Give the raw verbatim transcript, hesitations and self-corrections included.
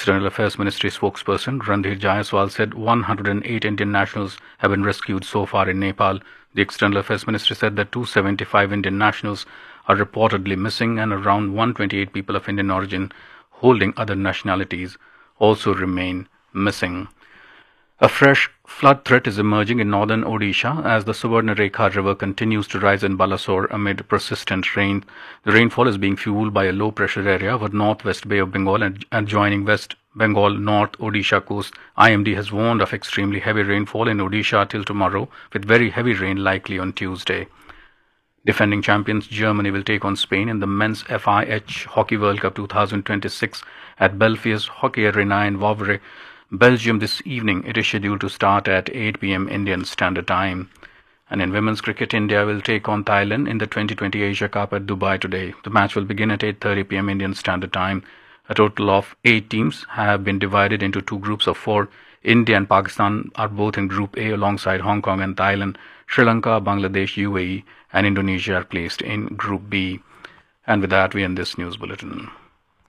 External Affairs Ministry spokesperson Randhir Jaiswal said one hundred eight Indian nationals have been rescued so far in Nepal. The External Affairs Ministry said that two hundred seventy-five Indian nationals are reportedly missing and around one hundred twenty-eight people of Indian origin holding other nationalities also remain missing. A fresh flood threat is emerging in northern Odisha as the Subarnarekha river continues to rise in Balasore amid persistent rain. The rainfall is being fueled by a low-pressure area over northwest Bay of Bengal and adjoining West Bengal North Odisha coast. I M D has warned of extremely heavy rainfall in Odisha till tomorrow, with very heavy rain likely on Tuesday. Defending champions Germany will take on Spain in the Men's F I H Hockey World Cup twenty twenty-six at Belfius Hockey Arena in Wavre, Belgium this evening. It is scheduled to start at eight p m Indian Standard Time. And in women's cricket, India will take on Thailand in the twenty twenty Asia Cup at Dubai today. The match will begin at eight thirty p m Indian Standard Time. A total of eight teams have been divided into two groups of four. India and Pakistan are both in Group A alongside Hong Kong and Thailand. Sri Lanka, Bangladesh, U A E and Indonesia are placed in Group B. And with that, we end this news bulletin.